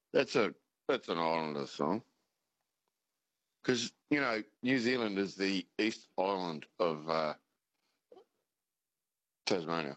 That's an Islander song. Because, New Zealand is the East Island of Tasmania.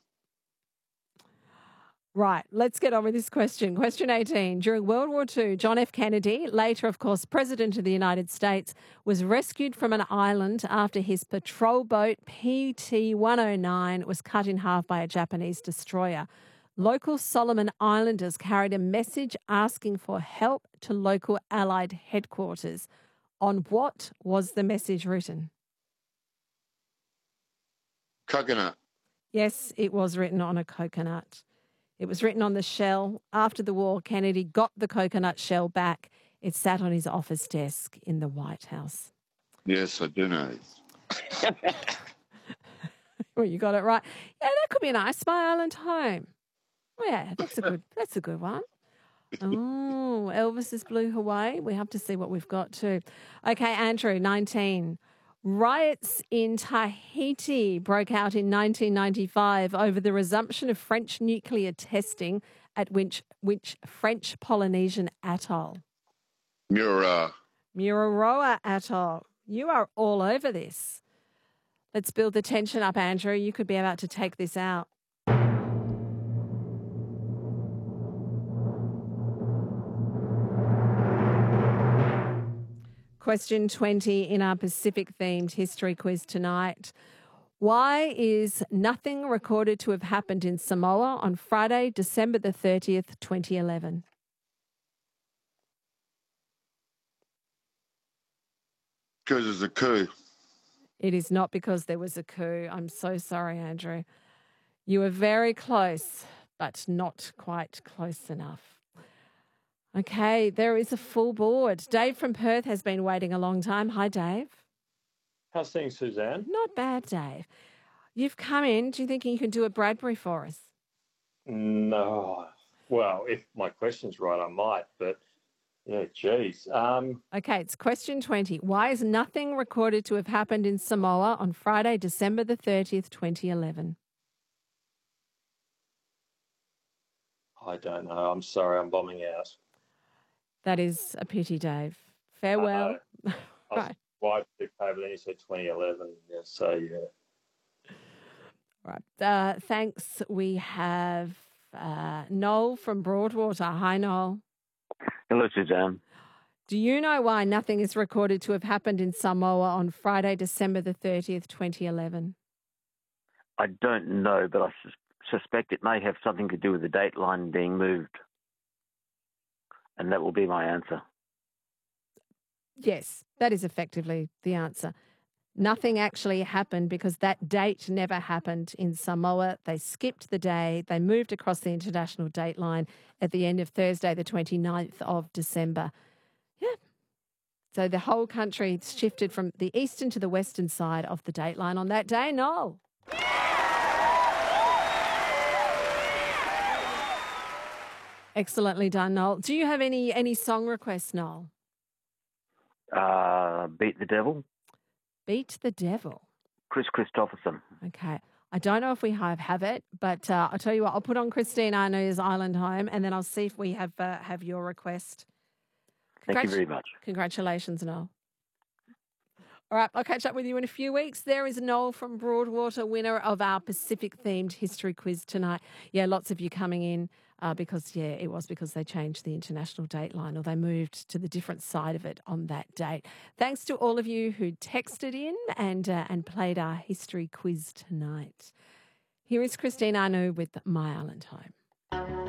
Right, let's get on with this question. Question 18. During World War II, John F. Kennedy, later, of course, President of the United States, was rescued from an island after his patrol boat PT-109 was cut in half by a Japanese destroyer. Local Solomon Islanders carried a message asking for help to local Allied headquarters. On what was the message written? Coconut. Yes, it was written on a coconut. It was written on the shell. After the war, Kennedy got the coconut shell back. It sat on his office desk in the White House. Yes, I do know this. Well, you got it right. Yeah, that could be nice. My Island Home. Oh, yeah, that's a good one. Oh, Elvis's Blue Hawaii. We have to see what we've got too. Okay, Andrew, 19. Riots in Tahiti broke out in 1995 over the resumption of French nuclear testing at which French Polynesian atoll? Mururoa Atoll. You are all over this. Let's build the tension up, Andrew. You could be about to take this out. Question 20 in our Pacific-themed history quiz tonight. Why is nothing recorded to have happened in Samoa on Friday, December the 30th, 2011? Because there's a coup. It is not because there was a coup. I'm so sorry, Andrew. You were very close, but not quite close enough. Okay, there is a full board. Dave from Perth has been waiting a long time. Hi, Dave. How's things, Suzanne? Not bad, Dave. You've come in. Do you think you can do a Bradbury for us? No. Well, if my question's right, I might, but yeah, geez. Okay, it's question 20. Why is nothing recorded to have happened in Samoa on Friday, December the 30th, 2011? I don't know. I'm sorry, I'm bombing out. That is a pity, Dave. Farewell. Right. Why did but then you said 2011. Yeah, so yeah. Right. Thanks. We have Noel from Broadwater. Hi, Noel. Hello, Suzanne. Do you know why nothing is recorded to have happened in Samoa on Friday, December the 30th, 2011? I don't know, but I suspect it may have something to do with the date line being moved. And that will be my answer. Yes, that is effectively the answer. Nothing actually happened because that date never happened in Samoa. They skipped the day. They moved across the international date line at the end of Thursday, the 29th of December. Yeah. So the whole country shifted from the eastern to the western side of the date line on that day. Noel. Excellently done, Noel. Do you have any song requests, Noel? Beat the Devil. Beat the Devil. Chris Christopherson. Okay. I don't know if we have it, but I'll tell you what, I'll put on Christine Arno's Island Home and then I'll see if we have your request. Thank you very much. Congratulations, Noel. All right, I'll catch up with you in a few weeks. There is Noel from Broadwater, winner of our Pacific-themed history quiz tonight. Yeah, lots of you coming in because they changed the international date line or they moved to the different side of it on that date. Thanks to all of you who texted in and played our history quiz tonight. Here is Christine Arno with My Island Home.